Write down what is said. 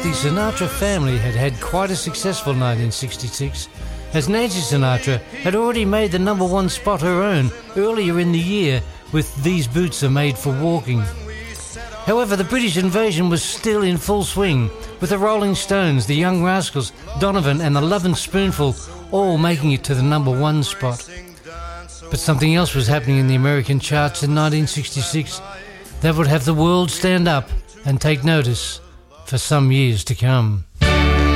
the Sinatra family had had quite a successful 1966, as Nancy Sinatra had already made the number one spot her own earlier in the year with These Boots Are Made for Walking. However, the British invasion was still in full swing, with the Rolling Stones, the Young Rascals, Donovan and the Lovin' Spoonful all making it to the number one spot. But something else was happening in the American charts in 1966 that would have the world stand up and take notice for some years to come.